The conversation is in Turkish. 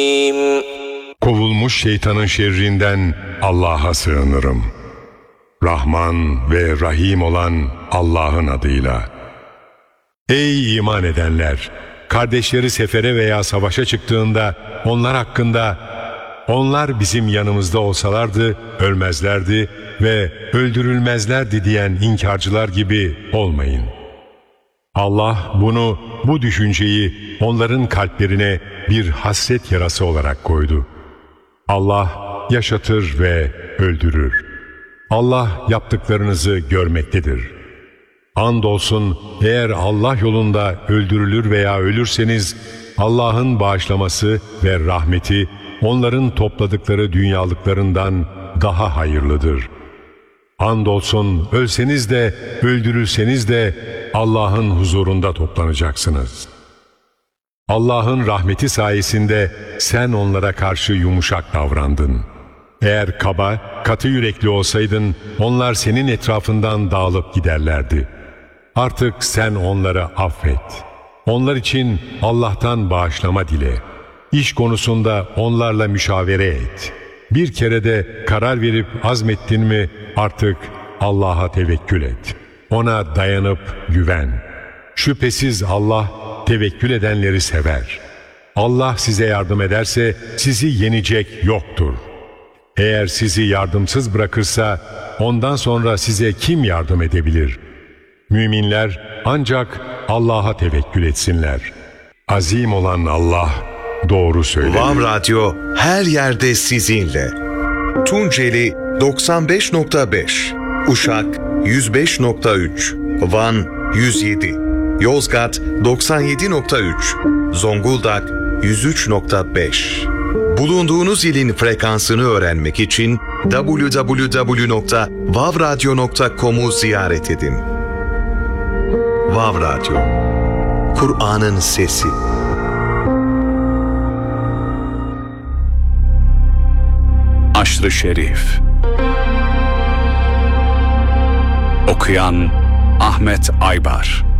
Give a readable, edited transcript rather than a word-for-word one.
Kovulmuş şeytanın şerrinden Allah'a sığınırım. Rahman ve Rahim olan Allah'ın adıyla. Ey iman edenler! Kardeşleri sefere veya savaşa çıktığında onlar hakkında, onlar bizim yanımızda olsalardı ölmezlerdi ve öldürülmezlerdi diyen inkarcılar gibi olmayın. Allah bu düşünceyi onların kalplerine bir hasret yarası olarak koydu. Allah yaşatır ve öldürür. Allah yaptıklarınızı görmektedir. Andolsun eğer Allah yolunda öldürülür veya ölürseniz Allah'ın bağışlaması ve rahmeti onların topladıkları dünyalıklarından daha hayırlıdır. Andolsun ölseniz de öldürülseniz de Allah'ın huzurunda toplanacaksınız. Allah'ın rahmeti sayesinde sen onlara karşı yumuşak davrandın. Eğer kaba, katı yürekli olsaydın onlar senin etrafından dağılıp giderlerdi. Artık sen onları affet. Onlar için Allah'tan bağışlama dile. İş konusunda onlarla müşavere et. Bir kere de karar verip azmettin mi artık Allah'a tevekkül et. Ona dayanıp güven. Şüphesiz Allah tevekkül edenleri sever. Allah size yardım ederse sizi yenecek yoktur. Eğer sizi yardımsız bırakırsa ondan sonra size kim yardım edebilir? Müminler ancak Allah'a tevekkül etsinler. Azim olan Allah doğru söyler. Vav Radyo her yerde sizinle. Tunceli 95.5, Uşak 105.3, Van 107, Yozgat 97.3, Zonguldak 103.5. Bulunduğunuz ilin frekansını öğrenmek için www.vavradyo.com'u ziyaret edin. Vav Radyo, Kur'an'ın sesi. Aşr-ı Şerif. Okuyan Ahmet Aybar.